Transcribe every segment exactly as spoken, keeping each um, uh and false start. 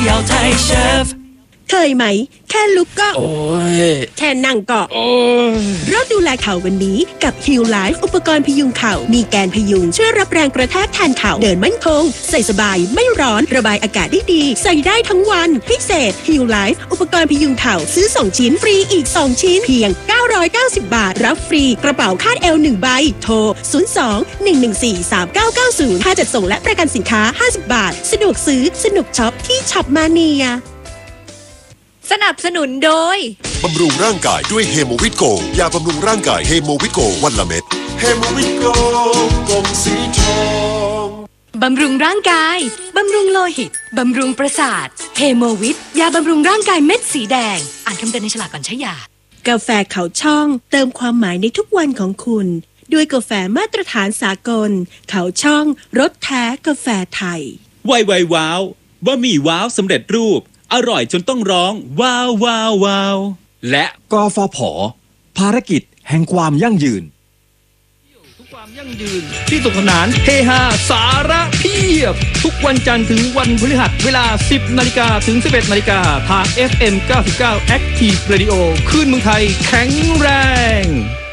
要太 chef เคยไหมแค่ลุกก็โอ้ยแค่นั่งก็โอ้ยเราดูแลเข่าวันนี้กับ Heal Life อุปกรณ์พยุงเข่ามีแกนพยุงช่วยรับแรงกระแทกแทนเข่าเดินมั่นคงใส่สบายไม่ร้อนระบายอากาศได้ดีใส่ได้ทั้งวันพิเศษ Heal Life อุปกรณ์พยุงเข่าซื้อสองชิ้นฟรีอีกสองชิ้นเพียงเก้าร้อยเก้าสิบบาทรับฟรีกระเป๋าคาดเอวหนึ่งใบโทรศูนย์ สอง หนึ่ง หนึ่ง สี่ สาม เก้า เก้า ศูนย์ค่าจัดส่งและประกันสินค้าห้าสิบบาทสะดวกซื้อสนุกช็อปที่ช็อปมาเนียสนับสนุนโดยบำรุงร่างกายด้วยเฮโมวิตโกยาบำรุงร่างกายเฮโมวิตโกวันละเม็ดเฮโมวิตโกกลมสีทองบำรุงร่างกายบำรุงโลหิตบำรุงประสาทเฮโมวิตยาบำรุงร่างกายเม็ดสีแดงอ่านคำเตือนในฉลากก่อนใช้ยากาแฟเขาช่องเติมความหมายในทุกวันของคุณด้วยกาแฟมาตรฐานสากลเขาช่องรสแท้กาแฟไทยไวไวว้าวบะหมี่ว้าวสำเร็จรูปอร่อยจนต้องร้องว้าวว้าวว้าวและกฟผ.ภารกิจแห่งความยั่งยืนทุกความยั่งยืนที่สนุกสนานเฮฮาสาระเพียบทุกวันจันทร์ถึงวันพฤหัสเวลา สิบนาฬิกา ถึง สิบเอ็ดนาฬิกาทาง เอฟ เอ็ม เก้าสิบเก้า Active Radio คลื่นเมืองไทยแข็งแรง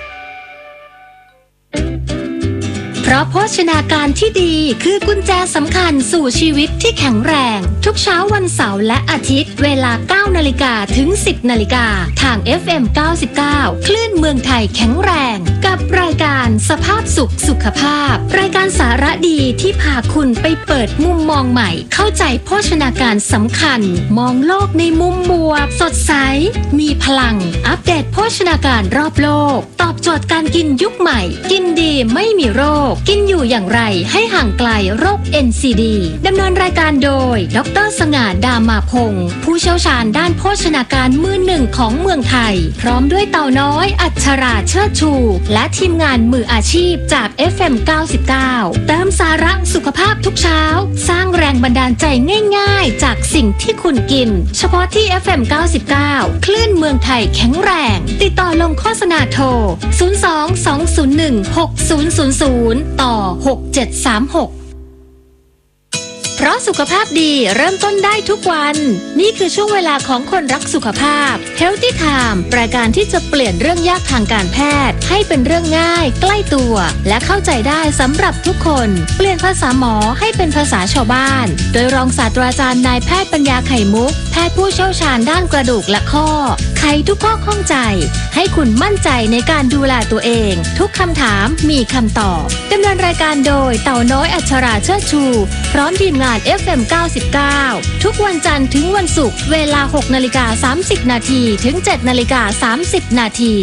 เพราะโภชนาการที่ดีคือกุญแจสำคัญสู่ชีวิตที่แข็งแรงทุกเช้าวันเสาร์และอาทิตย์เวลา เก้านาฬิกา ถึง สิบนาฬิกาทาง เอฟ เอ็ม เก้าสิบเก้า คลื่นเมืองไทยแข็งแรงกับรายการสภาพสุขสุขภาพรายการสาระดีที่พาคุณไปเปิดมุมมองใหม่เข้าใจโภชนาการสำคัญมองโลกในมุมบวกสดใสมีพลังอัปเดตโภชนาการรอบโลกตอบโจทย์การกินยุคใหม่กินดีไม่มีโรคกินอยู่อย่างไรให้ห่างไกลโรค เอ็น ซี ดี ดำเนินรายการโดยดร.สง่า ดามาพงศ์ผู้เชี่ยวชาญด้านโภชนาการมือหนึ่งของเมืองไทยพร้อมด้วยเต่าน้อยอัชราเชิดชูและทีมงานมืออาชีพจาก เอฟ เอ็ม เก้าสิบเก้าเติมสาระสุขภาพทุกเช้าสร้างแรงบันดาลใจง่ายๆจากสิ่งที่คุณกินเฉพาะที่ เอฟ เอ็ม เก้าสิบเก้า คลื่นเมืองไทยแข็งแรงติดต่อลงโฆษณาโทรศูนย์ สอง สอง ศูนย์ หนึ่ง หก ศูนย์ ศูนย์ ศูนย์ต่อหกเจ็ดสามหกเพราะสุขภาพดีเริ่มต้นได้ทุกวันนี่คือช่วงเวลาของคนรักสุขภาพ Healthy Time รายการที่จะเปลี่ยนเรื่องยากทางการแพทย์ให้เป็นเรื่องง่ายใกล้ตัวและเข้าใจได้สำหรับทุกคนเปลี่ยนภาษาหมอให้เป็นภาษาชาวบ้านโดยรองศาสตราจารย์นายแพทย์ปัญญาไข่มุกแพทย์ผู้เชี่ยวชาญด้านกระดูกและข้อไขทุกข้อข้องใจให้คุณมั่นใจในการดูแลตัวเองทุกคำถามมีคำตอบดำเนินรายการโดยเต่าน้อยอัชราเชิดชูพร้อมทีมงาน เอฟ เอ็ม เก้าสิบเก้า ทุกวันจันทร์ถึงวันศุกร์เวลา หกนาฬิกาสามสิบนาทีถึง เจ็ดนาฬิกาสามสิบนาที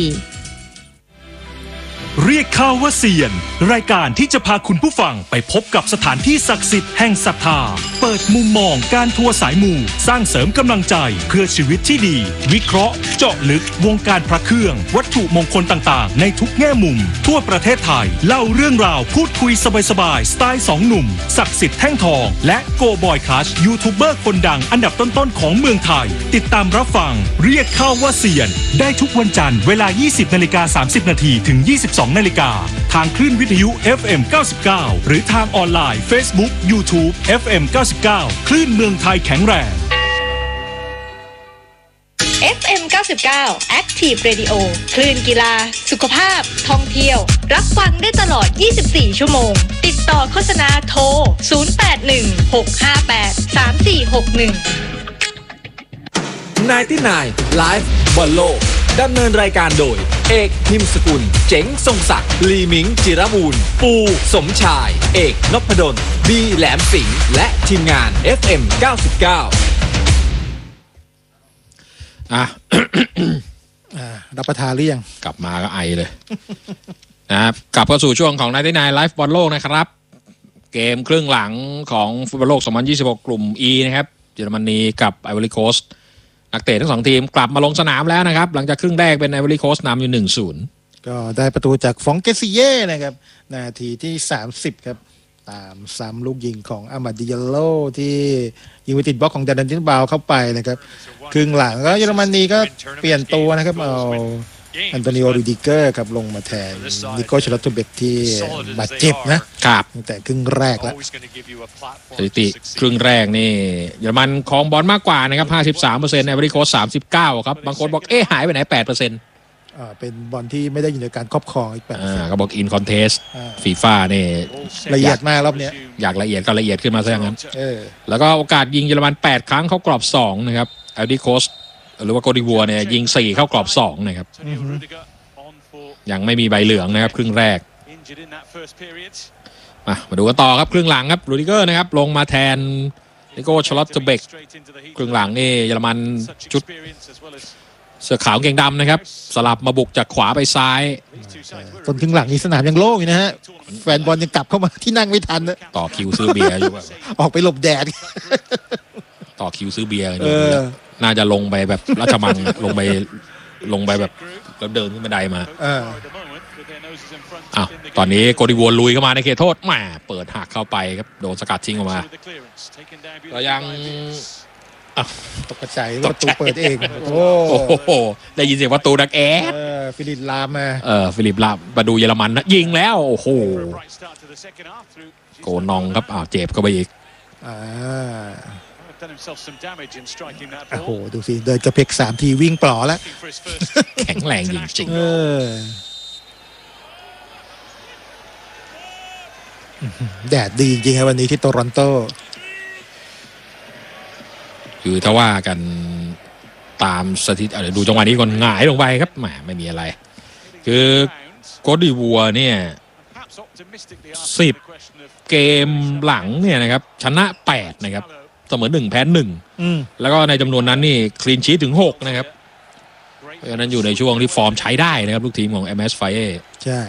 เรียกข่าวว่าเซียนรายการที่จะพาคุณผู้ฟังไปพบกับสถานที่ศักดิ์สิทธิ์แห่งศรัทธาเปิดมุมมองการทัวร์สายมูสร้างเสริมกำลังใจเพื่อชีวิตที่ดีวิเคราะห์เจาะลึกวงการพระเครื่องวัตถุมงคลต่างๆในทุกแง่มุมทั่วประเทศไทยเล่าเรื่องราวพูดคุยสบายๆสไตล์สองหนุ่มศักดิ์สิทธิ์แท่งทองและโกบอยคลัชยูทูบเบอร์คนดังอันดับต้นๆของเมืองไทยติดตามรับฟังเรียกข่าวว่าเซียนได้ทุกวันจันทร์เวลา ยี่สิบนาฬิกาสามสิบนาทีถึง ยี่สิบสองนาฬิกาทางคลื่นวิทยุ เอฟ เอ็ม เก้าสิบเก้า หรือทางออนไลน์ Facebook YouTube เอฟ เอ็ม เก้าสิบเก้า คลื่นเมืองไทยแข็งแรงเอฟ เอ็ม เก้าสิบเก้า Active Radio คลื่นกีฬาสุขภาพท่องเที่ยวรับฟังได้ตลอดยี่สิบสี่ชั่วโมงติดต่อโฆษณาโทรศูนย์ แปด หนึ่ง หก ห้า แปด สาม สี่ หก หนึ่งไนน์ตี้ไนน์ Live บอลโลกดำเนินรายการโดยเอกพิมพ์สกุลเจ๋งทรงศักดิ์ลีมิงจิรบูรณ์ปูสมชายเอกนพดลบีแหลมสิงห์และทีมงาน เอฟ เอ็ม เก้าสิบเก้าอ่ะรับประทานหรือยังกลับมาก็ไอเลย นะครับกลับเข้าสู่ช่วงของไนน์ตี้ไนน์ Live บอลโลกนะครับเกมครึ่งหลังของฟุตบอลโลกสองพันยี่สิบหกกลุ่ม E นะครับเยอรมนีกับไอวอรี่โคสต์นักเตะทั้งสองทีมกลับมาลงสนามแล้วนะครับหลังจากครึ่งแรกเป็นไอวอรี่โคสต์นำอยู่ หนึ่งศูนย์ก็ได้ประตูจากฟองเกซิเย่นะครับนาทีที่สามสิบครับตามซ้ำลูกยิงของอามาดิยาโลที่ยิงไปติดบล็อกของดานันตินบาวเข้าไปนะครับครึ่งหลังก็เยอรมนีก็เปลี่ยนตัวนะครับเอาอันโตนิโอรูดิเกอร์ครับลงมาแทนนิโก้ชลอตเบกที่บาดเจ็บนะครับตั้งแต่ครึ่งแรกแล้วสถิติครึ่งแรกนี่เยอรมันครองบอลมากกว่านะครับ ห้าสิบสามเปอร์เซ็นต์ ไอวอรี่โคสต์ สามสิบเก้า ครับบางคนบอกเอ๊ะหายไปไหน แปดเปอร์เซ็นต์อ่าเป็นบอลที่ไม่ได้อยู่ในการครอบครองอีกแปดเปอร์เซ็นต์อ่าก็บอกอินคอนเทสฟีฟ่านี่ละเอียดมากรอบนี้อยากละเอียดก็ละเอียดขึ้นมาซะอย่างนั้นเออแล้วก็โอกาสยิงเยอรมันแปดครั้งเข้ากรอบสองนะครับไอวอรี่โคสต์หรือว่าโกดิวัวเนี่ยยิงสี่เข้ากรอบสองนะครับยังไม่มีใบเหลืองนะครับครึ่งแรกมามาดูกันต่อครับครึ่งหลังครับรูดิเกอร์นะครับลงมาแทนนิโก้ชลอตเบกครึ่งหลังนี่เยอรมันชุดเสื้อขาวเกงดำนะครับสลับมาบุกจากขวาไปซ้ายต้นครึ่งหลังนี้สนามยังโล่งอยู่นะฮะแฟนบอลยังกลับเข้ามาที่นั่งไม่ทันนะต่อคิวซื้อเบียร์อยู่ออกไปหลบแดดต่อคิวซื้อเบียร์น่าจะลงไปแบบราชมังลงไปลงไปแบบแล้วเดินขึ้นบันไดมาอ้าวตอนนี้โกดิวัวลุยเข้ามาในเขตโทษแหมเปิดหักเข้าไปครับโดนสกัดทิ้งออกมาก็ยังตกใจประตูเปิดเองโอ้โหได้ยินเสียงประตูดังแอ๊ะฟิลิปลามมาเออฟิลิปลามมาดูเยอรมันนะยิงแล้วโอ้โหโกนองครับอ้าวเจ็บเข้าไปอีกอ่าโอ้โหดูสิเดินกระเพกสามทีวิ่งปลอแล้วแข็งแรงจริงๆเออแดดดีจริงครับวันนี้ที่โตรอนโตคือถ้าว่ากันตามสถิติดูจังหวะนี้ก่อนหงายลงไปครับแหมไม่มีอะไรคือโกดิวัวเนี่ยสิบเกมหลังเนี่ยนะครับชนะแปดนะครับเสมอหนึ่งแพ้หนึ่งแล้วก็ในจำนวนนั้นนี่คลีนชีทถึงหกนะครับเพราะฉะนั้นอยู่ในช่วงที่ฟอร์มใช้ได้นะครับลูกทีมของ เอ็ม เอส Fire ใช่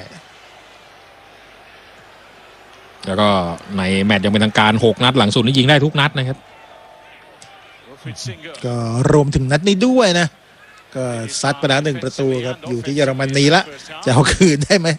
แล้วก็ในแมตช์ยังเป็นทางการหกนัดหลังสุดนี่ยิงได้ทุกนัดนะครับก็รวมถึงนัดนี้ด้วยนะก็ซัดไปแล้วหนึ่งประตูครับอยู่ที่เยอรมนีละจะเอาคืนได้ไหม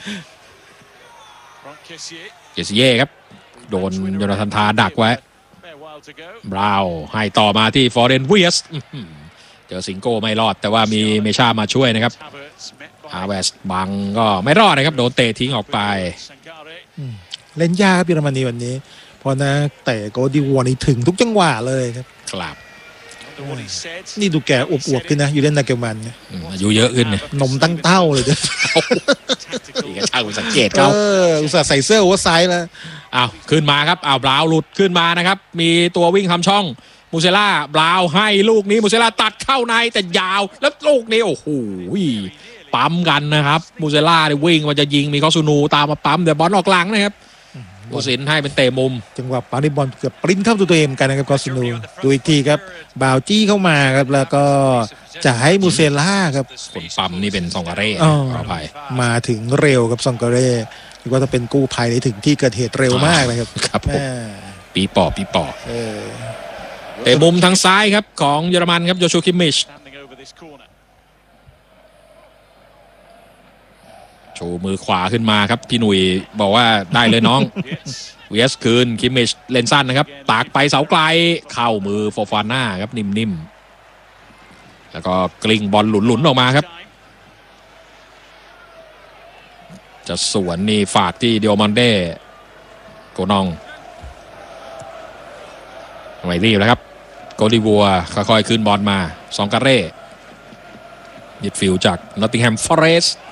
เกซิเย่ครับโดนโยนาธานทาดักไว้บราวน์ให้ต่อมาที่ฟอร์เรนเวียสเจอสิงโก้ไม่รอดแต่ว่ามีเมชามาช่วยนะครับฮาเวสบังก็ไม่รอดนะครับโดนเตะทิ้งออกไปเล่นยากครับเยอรมนีวันนี้เพราะนะแต่โกดิวัวนี่ถึงทุกจังหวะเลยครับครับนี่ดูแกอวบๆขึ้นนะอยู่เล่นนาเกลมันอายุเยอะขึ้นเนี่ยนมตั้งเต้าเลยเด้อนี่ก็ช่างสังเกตเขาอุตส่าห์ใส่เสื้อโอเวอร์ไซส์แล้วอ้าวขึ้นมาครับอ้าวบราวน์หลุดขึ้นมานะครับมีตัววิ่งทำช่องมูเซล่าบราวน์ให้ลูกนี้มูเซล่าตัดเข้าในแต่ยาวแล้วลูกนี้โอ้โหปั๊มกันนะครับมูเซล่าเนี่ยวิ่งมันจะยิงมีคอซูนูตามมาปั๊มเดี๋ยวบอลออกหลังนะครับผู้สินให้เป็นเตะมุมจังหวะปั๊มในบอลเกือบปริ้นเข้าตัวเองกันนะครับคอซูนูดูอีกทีครับบาวจี้เข้ามาครับแล้วก็จะให้มูเซล่าครับคนปั๊มนี่เป็นซองการ์เร่ขออภัยมาถึงเร็วกับซองการ์เร่คิดว่าจะเป็นกู้ภัยในถึงที่เกิดเหตุเร็วมากเลยครับครับปีปอปีปอเตะมุมทางซ้ายครับของเยอรมันครับโยชูคิมมิชโชว์มือขวาขึ้นมาครับพี่หนุ่ยบอกว่าได้เลยน้องเวียสคืนคิมมิชเลนสั้นนะครับตากไปเสาไกลเข้ามือโฟฟาน่าครับนิ่มๆแล้วก็กลิ้งบอลหลุนๆออกมาครับจะสวนนี่ฝากที่เดียวมันเด้โกนองไม่รีบแล้วครับโกดิวัวค่อยๆขึ้นบอลมาซองการ์เร่มิดฟิลด์จากนอตติงแฮมฟอเรสต์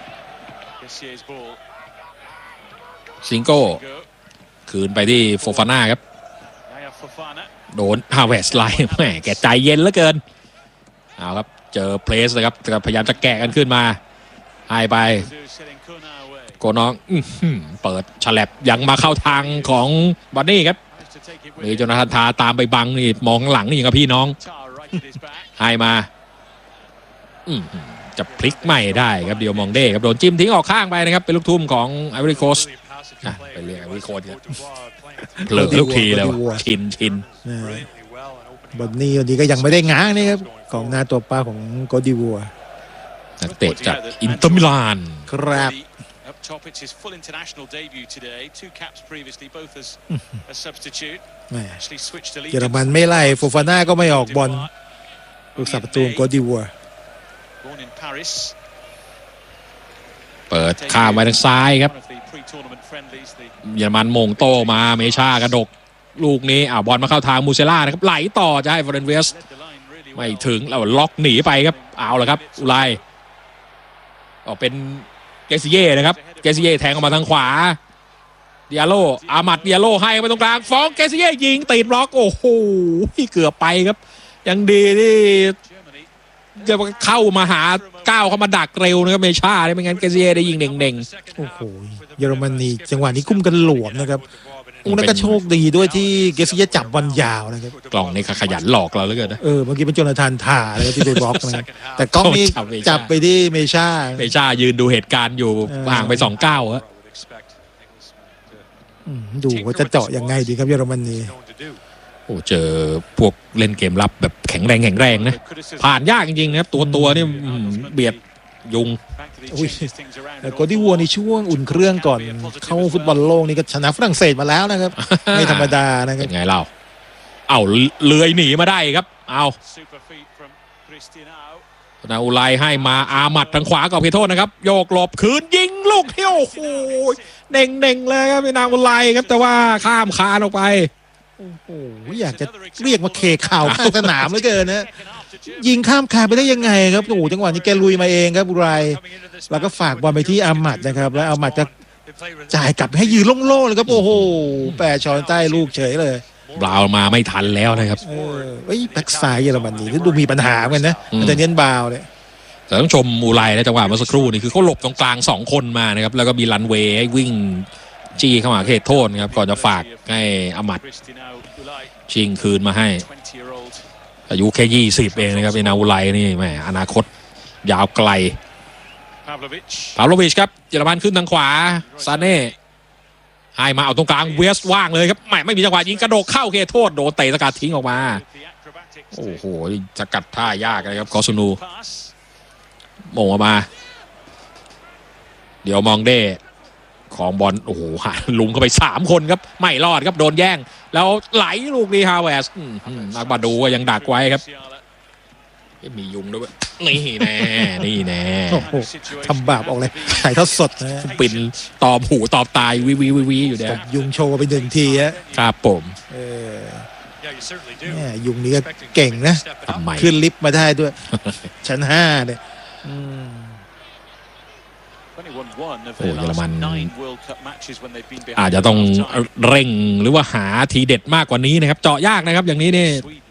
ซิงโก้คืนไปที่โฟฟาน่าครับโดนฮาเวสไลน์แหมแกใจเย็นเหลือเกินเอาครับเจอเพลสนะครับพยายามจะแกะกันขึ้นมาให้ไปโกน้องเปิดฉลับยังมาเข้าทางของบอนนี่ครับหรือโจนาธานทาตามไปบังนี่มองหลังนี่กับพี่น้องให้มาจะพลิกไม่ได้ครับเดียวมองเด้ครับโดนจิ้มทิ้งออกข้างไปนะครับเป็นลูกทุ่มของไอวอรี่โคสต์ไปเรียกไอวอรี่โคสต์เผลอลูกทีแล้วชินชินบอนนี่วันนี้ก็ยังไม่ได้ง้างนี่ครับของหน้าตัวป้าของโกดิวัวนักเตะจากอินเตอร์มิลานครับเยอรมันไม่ไล่โฟฟาน่าก็ไม่ออกบอลลูกสับประตูโกดิวัวเปิดข้ามไว้ทางซ้ายครับเยอรมันมงโตมาเมชากระดกลูกนี้อ่าบอลมาเข้าทางมูเซล่านะครับไหลต่อจะให้ฟอเรนเวสไม่ถึงแล้วล็อกหนีไปครับเอาละครับอุไรออกเป็นเกซิเย่นะครับเกซิเย่แทงออกมาทางขวาเดียโลอามัดเดียโลให้ไปตรงกลางฟองเกซิเย่ยิงติดบล็อกโอ้โหเกือบไปครับยังดีที่จะเข้ามาหาก้าวเข้ามาดักเร็วนะครับเมชาไม่งั้นเกซิเย่ได้ยิงเน่งๆโอ้โหเยอรมนีจังหวะนี้คุ้มกันหลวมนะครับอุ้งนั้นก็โชคดีด้วยที่เกซิเย่จับบอลยาวนะครับกล่องนี่ขยันหลอกเราเหลือเกินนะเออเมื่อกี้เป็นโจนาธานถ่าเลยที่ไปบล็อกนะแต่กล้องนี้จับไปที่เมชาเมชายืนดูเหตุการณ์อยู่ห่างไปสองก้าวอะดูว่าจะเจาะยังไงดีครับเยอรมนีโอ้เจอพวกเล่นเกมรับแบบแข็งแรงแข็งแรงนะผ่านยากจริงๆนะครับตัวตัวนี่เบียดยุงแต่โกดิวัวในช่วงอุ่นเครื่องก่อนเข้าฟุตบอลโลกนี่ก็ชนะฝรั่งเศสมาแล้วนะครับไม่ธรรมดานะครับไงเราเอาเลื้อยหนีมาได้ครับเอานาอุไลให้มาอามัดทางขวากับเพโทษนะครับโยกหลบคืนยิงลูกเที่ยวโอ้โหเน่งๆเลยครับนาอุไลครับแต่ว่าข้ามคานออกไปโอ้โหอยากจะเรียกมาเคข่าวข้างสนามเหลือเกินนะยิงข้ามคานไปได้ยังไงครับโอ้โหจังหวะนี้แกลุยมาเองครับอุไรแล้วก็ฝากบอลไปที่อามัดนะครับแล้วอามัดจะจ่ายกลับให้ยืนโล่งๆเลยครับโอ้โหแปะช้อนใต้ลูกเฉยเลยบราวมาไม่ทันแล้วนะครับเออเอ้ยแบ็คซ้ายเยอรมนีนี่ดูมีปัญหาเหมือนกันนะมันจะเน้นบาวเลยแต่ต้องชมอุไรนะจังหวะเมื่อสักครู่นี่คือเขาหลบตรงกลางสองคนมานะครับแล้วก็มีรันเวย์ให้วิ่งจี้เข้ามาเขตโทษนะครับก่อนจะฝากให้อามัดชิงคืนมาให้อายุแค่ยี่สิบเองนะครับนาอุไลนี่แหมอนาคตยาวไกลพาโลวิชครับเยอรมันขึ้นทางขวาซาเน่ให้มาเอาตรงกลางเวสว่างเลยครับไม่ไม่มีจังหวะยิงกระโดดเข้าเขตโทษโดนเตะสกัดทิ้งออกมาโอ้โหสกัดท่ายากเลยครับกอซูนูมงออกมาเดี๋ยวมองเด้ของบอลโอ้โหหาลุงเข้าไปสามคนครับไม่รอดครับโดนแย่งแล้วไหลลูกนี้ฮาวเวสนักบาดูก็ยังดักไว้ครับมียุงด้วยนี่แน่นี่แน่ทำบาปออกเลยถ่ายทอดสดนะปิ่นตอบหูตอบตายวิววิววิอยู่เนี่ยยุงโชว์ไปหนึ่งทีฮะครับผมเออเนี่ยยุงนี้ก็เก่งนะขึ้นลิฟต์มาได้ด้วยชั้นห้าเนี่ยโอ้เยอรมันอาจจะต้องเร่งหรือว่าหาทีเด็ดมากกว่านี้นะครับเจาะยากนะครับอย่างนี้นี่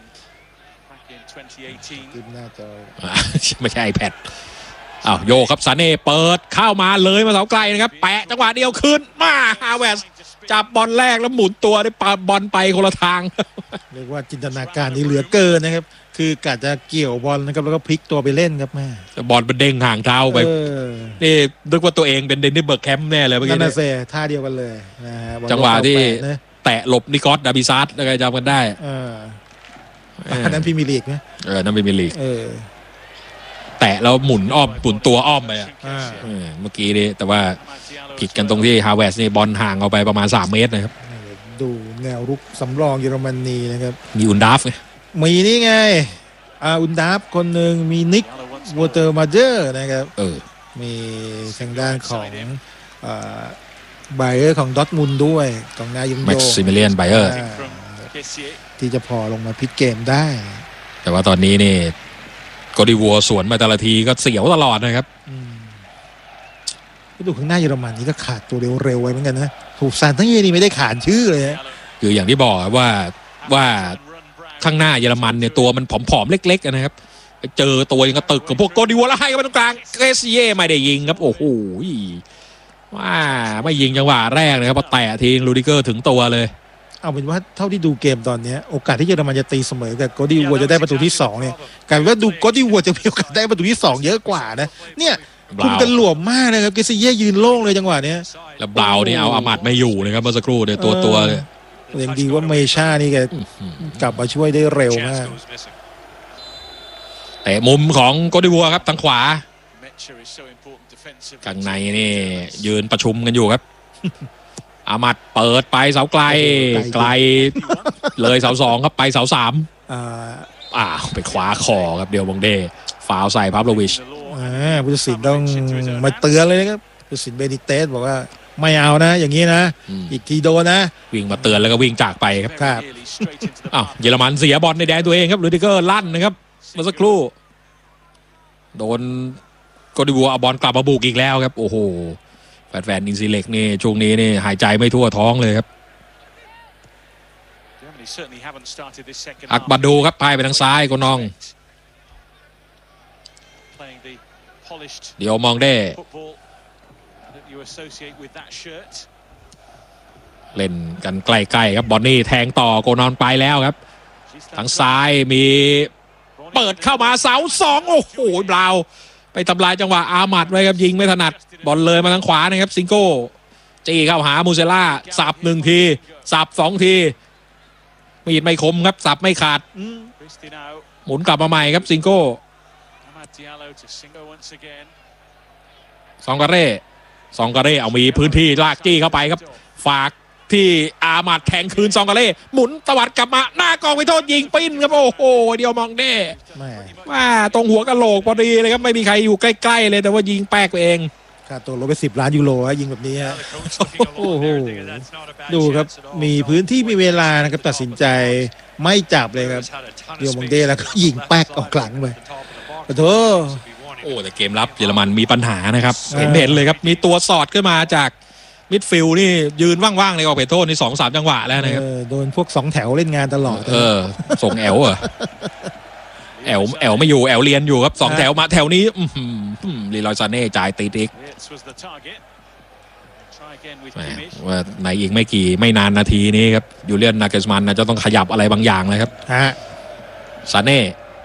ไม่ใช่ iPad อ้าวโยครับซาเน่เปิดเข้ามาเลยมาเสาไกลนะครับแปะจังหวะเดียวขึ้นมาฮาวเวสจับบอลแรกแล้วหมุนตัวได้ปาบอลไปคนละทางเรียกว่าจินตนาการนี่เหลือเกินนะครับคือกะจะเกี่ยวบอลนะครับแล้วก็พลิกตัวไปเล่นครับแม่บอลเป็นเด้งห่างเท้าไปนี่นึกว่าตัวเองเป็นเดนนิสเบิร์กแคมป์แน่เลยเมื่อกี้นั่นเซ่ท่าเดียวกันเลยนะฮะจังหวะที่แตะหลบนิกอสดาบิซัสอะไรจำกันได้อันนั้นพรีเมียร์ลีกนะเออนั่นพรีเมียร์ลีกแตะแล้วหมุนอ้อมหมุนตัวอ้อมไปอ่ะเมื่อกี้นี่แต่ว่าผิดกันตรงที่ฮาวเวสนี่บอลห่างออกไปประมาณสามเมตรนะครับดูแนวรุกสำรองเยอรมนีนะครับมีอุนดาฟไงมีนี่ไงอาอุนดาฟคนหนึ่งมีนิกวอเตอร์มาเจอร์นะครับเออมีทางด้านของไบเออร์ของดอร์ทมุนด์ด้วยกองหน้ายงโยแม็กซิมิเลียนไบเออร์ที่จะพอลงมาพลิกเกมได้แต่ว่าตอนนี้นี่โกดิวัวสวนมาแต่ละทีก็เสียวตลอดนะครับก็ดูข้างหน้าเยอรมันนี่ก็ขาดตัวเร็วๆไว้เหมือนกันนะถูกซานทั้งยี่นี่ไม่ได้ขานชื่อเลยคืออย่างที่บอกว่าว่าข้างหน้าเยอรมันเนี่ยตัวมันผอมๆเล็กๆนะครับเจอตัวยังกระตึกกับพวกโกดิวัวแล้วให้กันตรงกลางเกรซิเย่ไม่ได้ยิงครับโอ้โหว่าไม่ยิงจังหวะแรกนะครับพอแตะทีลูดิเกอร์ถึงตัวเลยเอาเป็นว่าเท่าที่ดูเกมตอนนี้โอกาสที่เยอรมันจะตีเสมอกับโกดิวัวจะได้ประตูที่สองเนี่ยกลายเป็นว่าดูโกดิวัวจะมีโอกาสได้ประตูที่สองเยอะกว่านะเนี่ยคุมกันหลวมมากนะครับเกรซิเย่ยืนโล่งเลยจังหวะนี้แล้วบราวนี่เอาอามัดไม่อยู่นะครับเมื่อสักครู่เนี่ยตัวตัวเลยยังดีว่าเมชานี่แกกลับมาช่วยได้เร็วมากแต่มุมของโกดิวัวครับทางขวาข้างในนี่ยืนประชุมกันอยู่ครับอามัดเปิดไปเสาไกลไกลเลยเสาสองครับไปเสาสามอ้าวไปขวาคอครับเดียวบงเดฟาวใส่พาโลวิชผู้ตัดสินต้องมาเตือนเลยนะครับผู้สินเบนิเตสบอกว่าไม่เอานะอย่างนี้นะอีกทีโดนนะวิ่งมาเตือนแล้วก็วิ่งจากไปครับครับอ้าวเยอรมันเสียบอลในแดนตัวเองครับลูดิเกอร์ลั่นนะครับเมื่อสักครู่โดนโกดิวัวเอาบอลกลับมาบุกอีกแล้วครับโอ้โหแฟนๆอินซีเล็กนี่ช่วงนี้นี่หายใจไม่ทั่วท้องเลยครับอักบาดูครับพายไปทางซ้ายโกนองเดี๋ยวมองได้เล่นกันใกล้ๆครับบอนนี่แทงต่อโกนอนไปแล้วครับทางซ้ายมีเปิดเข้ามาเสาสองโอ้โหบราวไปทำลายจังหวะอามัดไว้ครับยิงไม่ถนัดบอลเลยมาทางขวานะครับซิงโก้จี้เข้าหามูเซล่าสับหนึ่งทีสับสองทีมีดไม่คมครับสับไม่ขาดหมุนกลับมาใหม่ครับซิงโก้ซองการเร่ซองการเร่เอามีพื้นที่ลากจี้เข้าไปครับฝากที่อามัดแทงคืนซองการเร่หมุนตวัดกลับมาหน้ากองไปโทษยิงปิ้นครับโอ้โหเดียวมองได้ว่าตรงหัวกะโหลกพอดีเลยครับไม่มีใครอยู่ใกล้ๆเลยแต่ว่ายิงแป๊กไปเองค่าตัวลดไปสิบล้านยูโรฮะยิงแบบนี้ฮะโอ้โหดูครับมีพื้นที่มีเวลานะครับตัดสินใจไม่จับเลยครับเดียวมองได้แล้วก็ยิงแป๊กออกหลังไปโอ้โหโอ้แต่เกมรับเยอรมันมีปัญหานะครับเห็นเห็นเลยครับมีตัวสอดขึ้นมาจากมิดฟิลด์นี่ยืนว่างๆในออกเขตโทษนี่สองสามจังหวะแล้วนะครับโดนพวกสองแถวเล่นงานตลอดเออส่งแอลเหรอแอลแอลไม่อยู่แอลเรียนอยู่ครับสองแถวมาแถวนี้ลีลอยซาเน่จ่ายตีติ๊กว่าในอีกไม่กี่ไม่นานนาทีนี้ครับยูเลียนนาเกสมันนะจะต้องขยับอะไรบางอย่างเลยครับซาเน่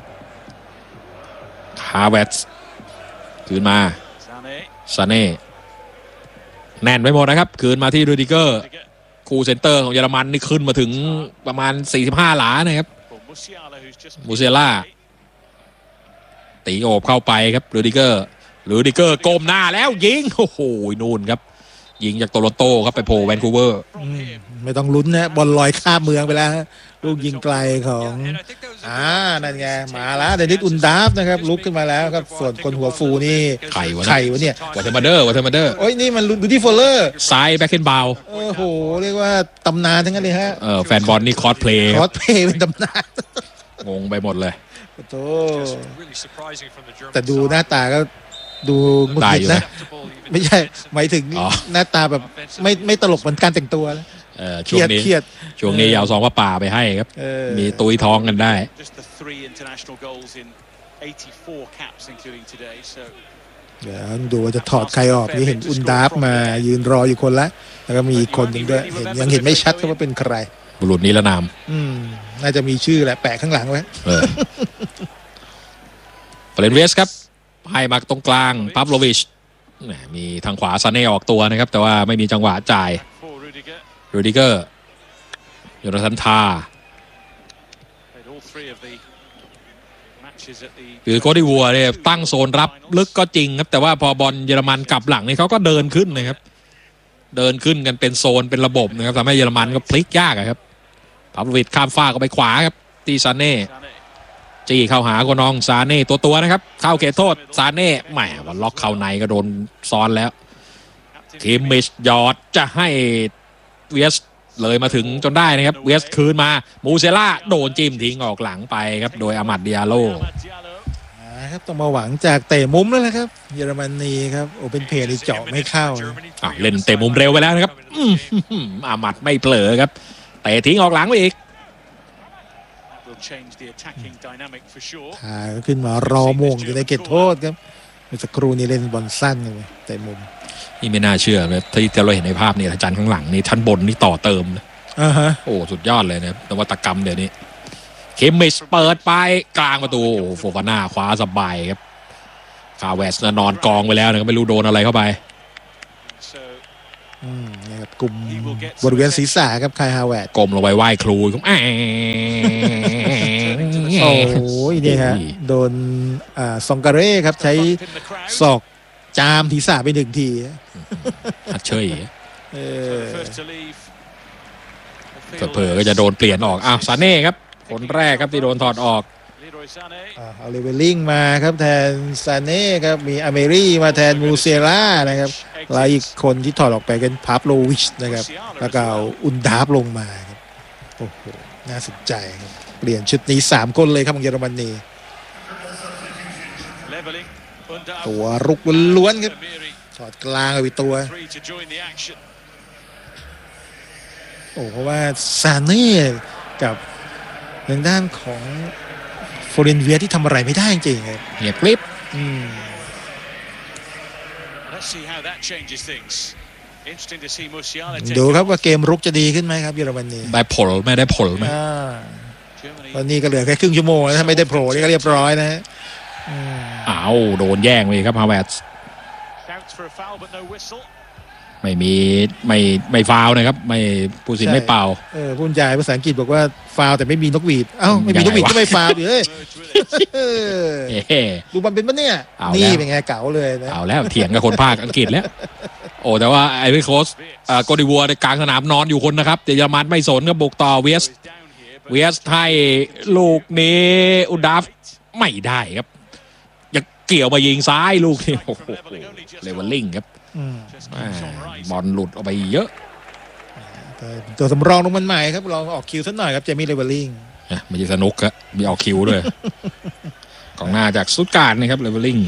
ฮาเวตส์คืนมาซาเน่แน่นไปหมดนะครับคืนมาที่รูดิเกอร์คูเซนเตอร์ของเยอรมันนี่ขึ้นมาถึงประมาณสี่สิบห้าหลานะครับมูเซล่าตีโอบเข้าไปครับรูดิเกอร์รูดิเกอร์ก้มหน้าแล้วยิงโอ้โหนู่นครับยิงจากโตลอนโตครับไปโผล่แวนคูเวอร์ไม่ต้องลุ้นนะบอลลอยข้ามเมืองไปแล้วลูกยิงไกลของอ่านั่นไงมาแล้วเดนิสอุนดาฟนะครับลุกขึ้นมาแล้วครับส่วนคนหัวฟูนี่ไข่วะไข่วะเนี่ยวัตเทอร์มาเดอร์วัตเทอร์มาเดอร์โอ้ยนี่มันดูที่โฟลเลอร์ซ้ายแบ็คเฮนบาวโอ้โหเรียกว่าตำนานทั้งนั้นเลยฮะเออแฟนบอลนี่คอสเพลย์คอสเพลย์เป็นตำนานงงไปหมดเลยโอ้แต่ดูหน้าตาก็ดูงุดหงิดนะไม่ใช่หมายถึงหน้าตาแบบไม่ไม่ตลกเหมือนการแต่งตัวแล้วช่วงนี้ช่วงนี้ยาวซองว่าป่าไปให้ครับมีตุยท้องกันได้เดี๋ยวดูว่าจะถอดใครออกนี่เห็นอุนดาฟมายืนรออยู่คนละแล้วก็มีอีกคนหนึ่งด้วยเห็นยังเห็นไม่ชัดว่าเป็นใครบุรุษนิรนามอืมน่าจะมีชื่อแหละแปะข้างหลังไว้เฟรนเวสครับให้มาตรงกลางปาโลวิชมีทางขวาซาเน่ออกตัวนะครับแต่ว่าไม่มีจังหวะจ่ายรูดิเกอร์โยนาธานทาคือโคดิวัวเนี่ยตั้งโซนรับลึกก็จริงครับแต่ว่าพอบอลเยอรมันกลับหลังนี่เขาก็เดินขึ้นนะครับเดินขึ้นกันเป็นโซนเป็นระบบนะครับทำให้เยอรมันก็พลิกยากครับปาโลวิชข้ามฟ้าก็ไปขวาครับตีซาเน่จี้เข้าหาโกนองซาเน่ตัวตัวนะครับเข้าเขตโทษซาเน่แหมวันล็อกเข้าในก็โดนซ้อนแล้วคิมมิชยอดจะให้เวสเลยมาถึงจนได้นะครับเวสคืนมามูเซล่าโดนจิ้มทิ้งออกหลังไปครับโดยอามัดดิอาโลครับต้องมาหวังจากเตะมุมแล้วนะครับเยอรมนีครับโอเป็นเพลย์เจาะไม่เข้าเล่นเตะมุมเร็วไปแล้วนะครับอามัดไม่เผลอครับเตะทิ้งออกหลังไปอีกพาขึ้นมารอโมงอยู่ในเขตโทษครับเมื่อสักครู่นี้เล่นบอลสั้นเลยเตะมุมนี่ไม่น่าเชื่อเลยที่เราเห็นในภาพนี่อาจารย์ข้างหลังนี่ชั้นบนนี่ต่อเติมนะอ่าฮะโอ้สุดยอดเลยนะนวัตกรรมเดี๋ยวนี้เคมิชเปิดไปกลางประตูโฟฟาน่าคว้าสบายครับคาเวสนอนกองไปแล้วนะไม่รู้โดนอะไรเข้าไปอืมนะครับกลุ่มบริเวณศีรษะครับคายฮาเวสกลมลงไปไหว้ครูครับโอ้ยนี่ฮะโดนอ่าซองการเร่ครับใช้ศอกจามศีรษะไปหนึ่งทีอัดเชยเออเผลอๆก็จะโดนเปลี่ยนออกอ้าวซาเน่ครับคนแรกครับที่โดนถอดออกเอาเลเวลลิงมาครับแทนซาเน่ครับมีอเมรี่มาแทนมูเซล่านะครับแล้วอีกคนที่ถอดออกไปเป็นพาปโลวิชนะครับแล้วก็เอาอุนดาฟลงมาครับโอ้โหน่าสนใจครับเปลี่ยนชุดนี้สามคนเลยครับของเยอรมนีตัวรุกล้วนๆครับถอดกลางไปตัวโอ้เพราะว่าซาเน่กับทางด้านของโฟเรนเวียที่ทำอะไรไม่ได้จริงๆครับเงียบกริบดูครับว่าเกมรุกจะดีขึ้นไหมครับเยอรมนีได้ผลไม่ได้ผลไหมตอนนี้ก็เหลือแค่ครึ่งชั่วโมงถ้าไม่ได้โผล่นี่ก็เรียบร้อยนะฮะอ้าวโดนแย่งไปครับฮาเวร์ตไม่มีไม่ไม่ฟาวนะครับไม่ผู้สินไม่เป่าเออผู้ใหญ่ภาษาอังกฤษบอกว่าฟาวแต่ไม่มีนกหวีดเอ้าไม่มีนกหวีดก็ไม่ฟาวเฮ้ยดูมันเป็นปะเนี่ยนี่เป็นไงเก๋าเลยนะเอาแล้วเถียงกับคนภาคอังกฤษแล้วโอ้แต่ว่าไอริโคสโกดิวัวในกลางสนามนอนอยู่คนนะครับแต่เยอรมันไม่สนก็บุกต่อเวสเวสให้ลูกนี้อุดาฟไม่ได้ครับยังเกี่ยวมายิงซ้ายลูกนี้โอ้โหเลเวลลิ่งครับบอลหลุดออกไปเยอะตัวสำรองลงมันใหม่ครับลองออกคิวสักหน่อยครับเจมี่เลเวลลิ่งไม่ใช่สนุกครับมีออกคิวด้วยกองหน้าจากสุดการนะครับเลเวลลิ่ง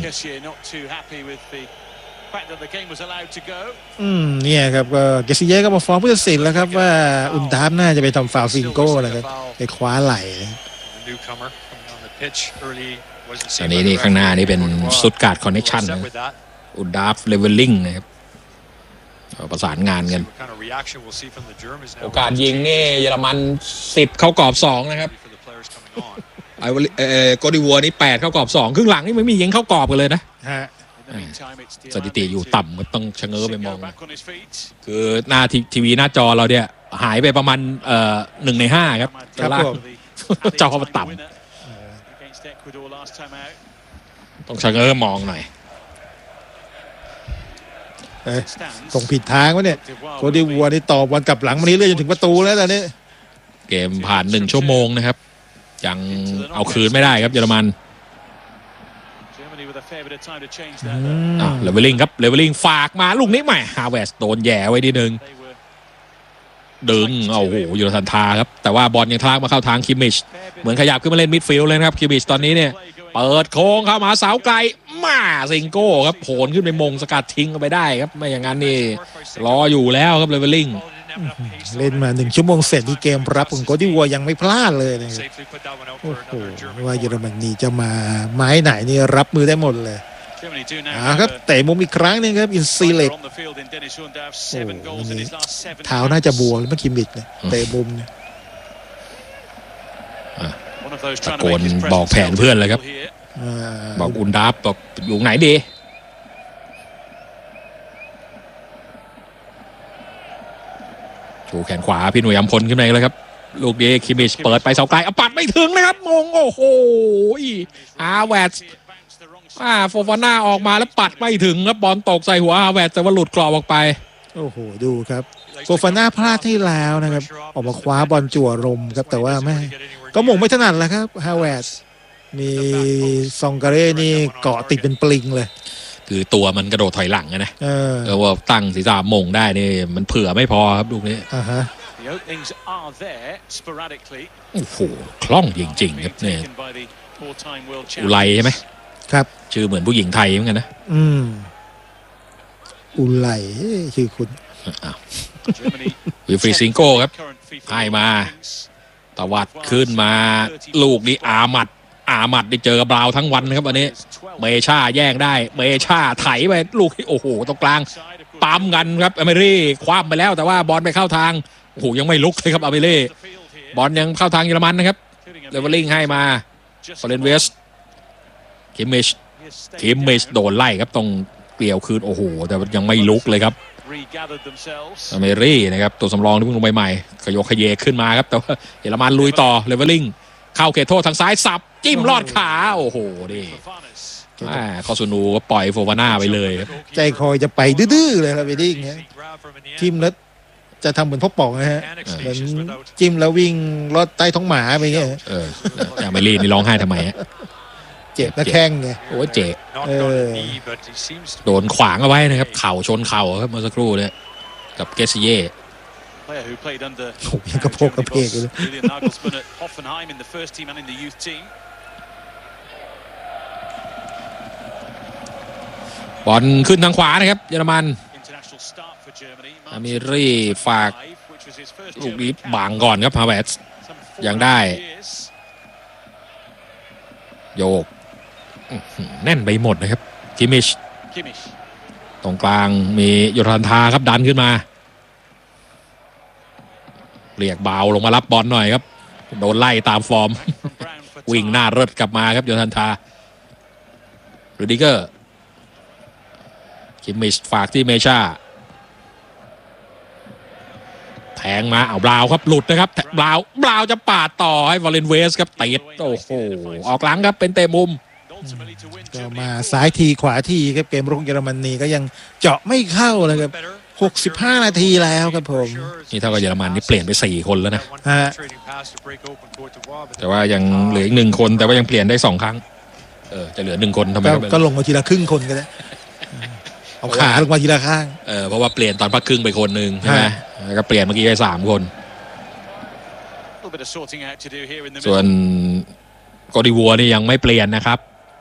อืมเนี่ยครับก็เกซิเย่ก็มาฟ้องผู้ตัดสินแล้วครับว่าอุนดาฟน่าจะไปทำฟาวล์ซิงโก้นะครับไปคว้าไหล่อันนี้นี่ข้างหน้านี่เป็นสุดการ์ดคอนเนคชั่นนะอุนดาฟเลเวลลิ่งนะครับประสานงานกันโอกาสยิงนี่เยอรมันสิบเข้ากรอบสองนะครับไอ้โกดิวัวนี่แปดเข้ากรอบสองครึ่งหลังนี่ไม่มียิงเข้ากรอบกันเลยนะสถิติอยู่ต่ำก็ต้องชะเง้อไปมองคือหน้าทีวีหน้าจอเราเนี่ยหายไปประมาณเอ่อหนึ่งในห้าครับครับผมจอมันต่ำต้องชะเง้อมองหน่อยส่งผิดทางวะเนี่ยโคดิวัวนี่ต่อบอลกลับหลังมานี้เรื่อยจนถึงประตูแล้วตอนนี้เกมผ่านหนึ่งชั่วโมงนะครับยังเอาคืนไม่ได้ครับเยอรมันอ่ะเลเวลลิ่งครับเลเวลลิ่งฝากมาลูกนี้ใหม่ฮาเวสโดนแย่ไว้นิดนึงดึงโอ้โหยูโรทันทาครับแต่ว่าบอลยังทะลักมาเข้าทางคิมมิชเหมือนขยับขึ้นมาเล่นมิดฟิลด์เลยนะครับคิมมิชตอนนี้เนี่ยเปิดโค้งเข้ามาเสาไกลมาซิงโก้ครับโผล่ขึ้นไปมงสกัดทิ้งไปได้ครับไม่อย่างนั้นนี่รออยู่แล้วครับเลเวลลิ่งเล่นมาหนึ่งชั่วโมงเสร็จที่เกมรับของโกดิวัวยังไม่พลาดเลยนะครับโอ้โหว่าเยอรมนีจะมาไม้ไหนนี่รับมือได้หมดเลยอ่าครับเตะมุมอีกครั้งนึงครับอินซีเล็กโอ้นี่เท้าน่าจะบวมเมื่อกี้มิดเนี่ยเตะมุมเนี่ยตะโกนบอกแผนเพื่อนเลยครับบอกอุนดาฟบอกอยู่ไหนดีชูแขนขวาพี่หนุ่ยอัมพลขึ้นมาเลยครับลูกนี้คิมิชเปิดไปเสาไกลปัดไม่ถึงนะครับมงโอ้โหฮาเวร์ตอ่าโฟฟาน่าออกมาแล้วปัดไม่ถึงครับบอลตกใส่หัวฮาเวร์ตแต่ว่าหลุดกรอบออกไปโอ้โหดูครับโฟฟาน่าพลาดที่แล้วนะครับออกมาคว้าบอลจั่วลมครับแต่ว่าไม่ก็มงไม่ถนัดแล้วครับฮาเวร์ตมีซองการ์นี่เกาะติดเป็นปลิงเลยคือตัวมันกระโดดถอยหลังนะเออว่าตั้งศีรษะมงได้นี่มันเผื่อไม่พอครับลูกนี้อ่าฮะโอ้โหคล่องจริงๆครับเนี่ยอุไลใช่ไหมครับชื่อเหมือนผู้หญิงไทยเหมือนกันนะอืมอุไลชื่อคุณวิฟรีซิงโก้ครับให้มาตวัดขึ้นมาลูกนี้อามัดอามัดได้เจอกับบราวทั้งวันนะครับวันนี้เมชาแย่งได้เมชาไถไปลูกที่โอ้โหตรงกลางปั๊มกันครับอเมรี่คว้าไปแล้วแต่ว่าบอลไปเข้าทางโอ้โหยังไม่ลุกเลยครับอเมรี่บอลยังเข้าทางเยอรมันนะครับเลเวลลิ่งให้มาฟอเรนเวสคิมมิชคิมมิชโดนไล่ครับตรงเกลียวคืนโอ้โหแต่ยังไม่ลุกเลยครับอเมรี่นะครับตัวสำรองที่เพิ่งลงใหม่ๆขยกขยเยขึ้นมาครับแต่ว่าเยอรมันลุยต่อเลเวลลิ่งเข้าเขตโทษทางซ้ายสับจิ้มลอดขาโอ้โหดิคอซูนูก็ปล่อยโฟวาน่าไปเลยใจคอยจะไปดื้อๆเลยครับเวดิ้งเนี่ยทิมแล้วจะทำเหมือนพ่อป๋องนะฮะเหมือนจิ้มแล้ววิ่งรถใต้ท้องหมาไปเงี้ยเออแต่ไม่รีนี่ร้องไห้ทำไมฮะเจ็บนะแข้งไงโอ้เจ็บโดนขวางเอาไว้นะครับเข่าชนเข่าครับเมื่อสักครู่เนี่ยกับเกซิเย่โอ้ยกระโปงกระเพกเลยบอลขึ้นทางขวานะครับเยอรมันอามิรี่ฝากลูกนี้บางก่อนครับฮาเวร์ตซ์ยังได้โยกแน่นไปหมดนะครับคิมิชตรงกลางมีโยธันทาครับดันขึ้นมาเรียกเบาลงมารับบอลหน่อยครับโดนไล่ตามฟอร์มวิ่งหน้าเริดกลับมาครับโยธันทารูดิเกอร์คิมมิชฝากที่เมชาแทงมาเอาบราวครับหลุดนะครับบราวบราวจะปาดต่อให้วาเลนเวสครับติดโอ้โหออกหลังครับเป็นเตะมุมก็มาซ้ายทีขวาทีครับเกมรุกเยอรมนีก็ยังเจาะไม่เข้าเลยครับหกสิบห้านาทีแล้วครับผมนี่เท่ากับเยอรมันนี่เปลี่ยนไปสี่คนแล้วนะแต่ว่ายังเหลืออีกหนึ่งคนแต่ว่ายังเปลี่ยนได้สองครั้งเออจะเหลือหนึ่งคนทำไมก็ลงมาทีละครึ่งคนก็ได้เอาขาลงมาทีละข้างเออเพราะว่าเปลี่ยนตอนพักครึ่งไปคนหนึ่งใช่ไหมแล้วก็เปลี่ยนเมื่อกี้ไปสามคนส่วนโกดิวัวนี่ยังไม่เปลี่ยนนะครับ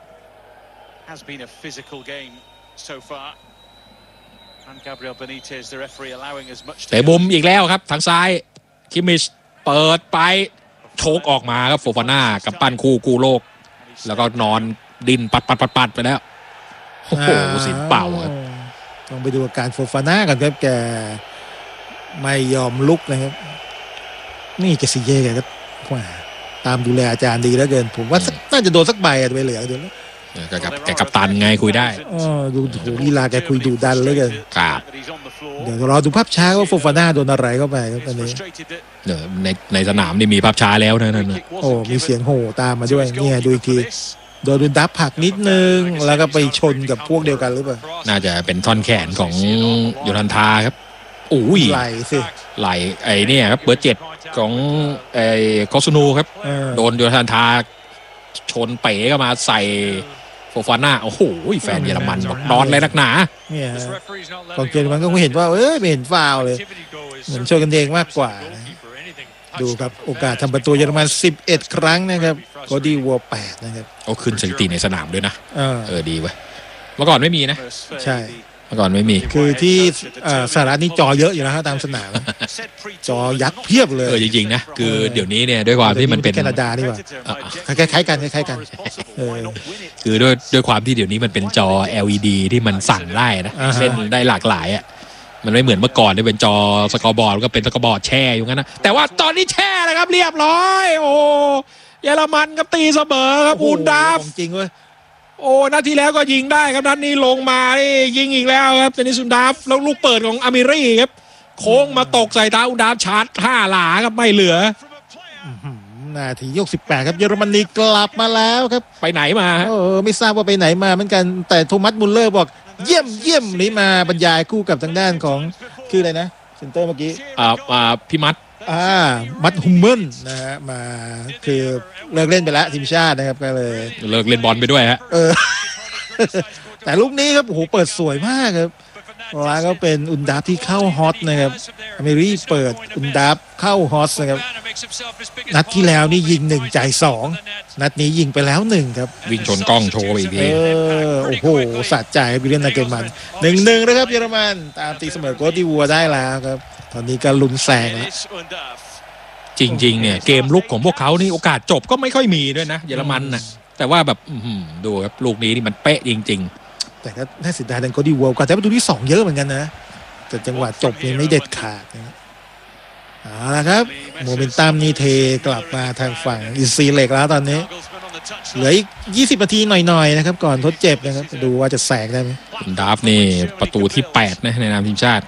แต่บุมอีกแล้วครับทางซ้ายคิมิชเปิดไปโชกออกมาครับโฟฟาน่ากับปั้นคู่กูโลกแล้วก็นอนดินปัดปัดปัดปัดไปแล้วโอ้โหสินเป่าครับต้องไปดูอาการโฟฟาน่ากันครับแกไม่ยอมลุกนะครับนี่เกซิเย่แกก็ว่าตามดูแลอาจารย์ดีแล้วเกินผมว่าน่าจะโดนสักใบอะไปเหลือเดี๋ยวแกกับแกกับตันไงคุยได้อ๋อดูโหลีลาแกคุยดูดันเลยกันครับเดี๋ยวรอดูภาพช้าว่าโฟฟาน่าโดนอะไรเข้าไปครับตอนนี้เดี๋ยวในในสนามนี่มีภาพช้าแล้วนะนั่นโอ้มีเสียงโห่ตามมาด้วยเนี่ยดูอีกทีโดนดับผักนิดนึงแล้วก็ไปชนกับพวกเดียวกันหรือเปล่าน่าจะเป็นท่อนแขนของโยธันทาครับโอ้ยไหลสิไหลไอ้นี่ครับเบอร์เจ็ดของไอ้คอสนูครับโดนโยธันทาชนเป๋ก็มาใส่โฟฟาน่าโอ้โหแฟนเยอรมันบอกนอนเลยนักหนาเนี่ยกองเชียร์มันก็เห็นว่าเอ้ยไม่เห็นฟาวเลยเหมือนช่วยกันเองมากกว่าดูครับโอกาสทำประตูเยอรมันสิบเอ็ดครั้งนะครับโกดีวัวแปดนะครับโอ้ขึ้นสถิติในสนามด้วยนะเออดีเว้ยเมื่อก่อนไม่มีนะใช่เมื่อก่อนไม่มีคือที่สหรัฐนี่จอเยอะอยู่นะฮะตามสนามจอยักษ์เพียบเลยเออจริงๆนะคือเดี๋ยวนี้เนี่ยด้วยความที่มันเป็นแคนาดานี่ว่าคล้ายๆกันคล้ายๆกันคือด้วยด้วยความที่เดี๋ยวนี้มันเป็นจอ แอล อี ดี ที่มันสั่งได้นะเล่นได้หลากหลายอ่ะมันไม่เหมือนเมื่อก่อนที่เป็นจอสกอร์บอร์ดก็เป็นสกอร์บอร์ดแช่อยู่งั้นนะแต่ว่าตอนนี้แช่แล้วครับเรียบร้อยโอ้เยอรมันก็ตีเสมอครับอูนดาฟจริงเว้ยโอ้นัดที่แล้วก็ยิงได้ครับนัดนี้ลงมายิงอีกแล้วครับเซนิสุนดาฟแล้วลูกเปิดของอามิรี่ครับโค้งมาตกใส่ตาอูนดาฟชาร์จห้าหลาครับไม่เหลือนาทียกสิบแปดครับเยอรมนีกลับมาแล้วครับไปไหนมาเออไม่ทราบว่าไปไหนมาเหมือนกันแต่โทมัสมุลเลอร์บอกเยี่ยมเยี่ยมนี้มาบรรยายคู่กับทางด้านของคืออะไรนะเซนเตอร์เมื่อกี้อ่าอ่าพี่มัดอ่ามัดฮุมเบิลนะฮะมาคือเลิกเล่นไปแล้วทีมชาตินะครับก็เลยเลิกเล่นบอลไปด้วยฮะเออแต่ลูกนี้ครับโอ้โหเปิดสวยมากครับแล้วก็เป็นอุนดาฟที่เข้าฮอตนะครับอเมรี่เปิดอุนดาฟเข้าฮอตนะครับนัดที่แล้วนี่ยิงหนึ่งจ่ายสองนัดนี้ยิงไปแล้วหนึ่งครับวิ่งชนกล้องโชว์อีกทีเออโอ้โหสะใจวิลเลียนนาเกมันหนึ่งหนึ่งนะครับเยอรมันตามตีเสมอโกดิวัวได้แล้วครับตอนนี้ก็ลุ้นแซงแล้วจริงๆเนี่ยเกมลุกของพวกเขานี่โอกาสจบก็ไม่ค่อยมีด้วยนะเยอรมันนะแต่ว่าแบบดูครับลูกนี้นี่มันเป๊ะจริงๆแต่ก็น่าเสียดายดันโกดิวัวก็แต่ประตูที่สองเยอะเหมือนกันนะแต่จังหวะจบนี่ไม่เด็ดขาดนะเอาละครับโมเมนตัมนี่เทกลับมาทางฝั่งอินซีเล็กแล้วตอนนี้เหลืออีกยี่สิบนาทีหน่อยๆนะครับก่อนทดเจ็บนะครับดูว่าจะแสงได้ไหมดาฟนี่ประตูที่แปดนะในนามทีมชาติ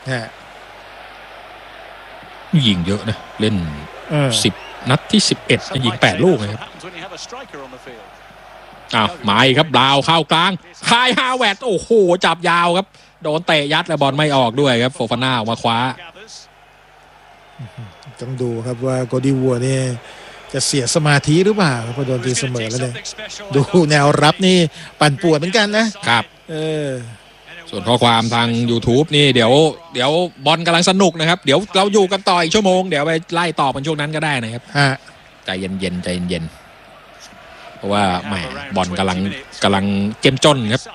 ยิงเยอะนะเล่นสิบนัดที่สิบเอ็ดยิงแปดลูกนะครับอ้าวมาอีกครับดาวเข้ากลางคายฮาเวร์ตโอ้โหจับยาวครับโดนเตะยัดแล้วบอลไม่ออกด้วยครับโฟฟาน่าออกมาคว้าต้องดูครับว่าโกดิวัวเนี่ยจะเสียสมาธิหรือเปล่าพอโดนตีเสมอแล้วเนี่ยดูแนวรับนี่ปั่นป่วนเหมือนกันนะครับเออส่วนข้อความทาง YouTube นี่เดี๋ยวเดี๋ยวบอลกำลังสนุกนะครับเดี๋ยวเราอยู่กันต่ออีกชั่วโมงเดี๋ยวไปไล่ต่อกันช่วงนั้นก็ได้นะครับใจเย็นๆใจเย็นๆเพราะว่าแหมบอลกำลังกำลังเจ้มจนครับ